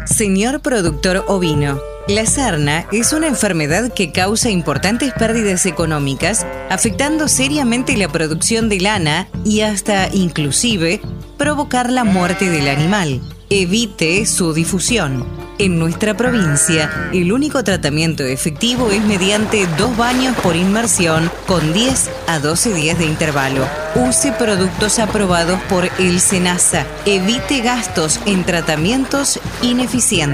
Señor productor ovino, la sarna es una enfermedad que causa importantes pérdidas económicas, afectando seriamente la producción de lana y hasta, inclusive, provocar la muerte del animal. Evite su difusión. En nuestra provincia, el único tratamiento efectivo es mediante 2 baños por inmersión con 10 a 12 días de intervalo. Use productos aprobados por el SENASA. Evite gastos en tratamientos ineficientes.